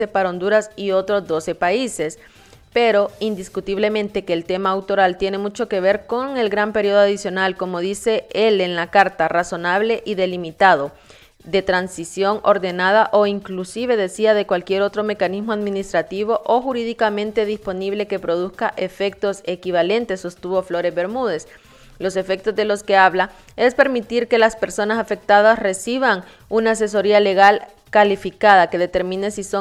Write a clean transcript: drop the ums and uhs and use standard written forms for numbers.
para Honduras y otros 12 países. Pero indiscutiblemente que el tema autoral tiene mucho que ver con el gran periodo adicional, como dice él en la carta, razonable y delimitado, de transición ordenada o inclusive, decía, de cualquier otro mecanismo administrativo o jurídicamente disponible que produzca efectos equivalentes, sostuvo Flores Bermúdez. Los efectos de los que habla es permitir que las personas afectadas reciban una asesoría legal calificada que determine si son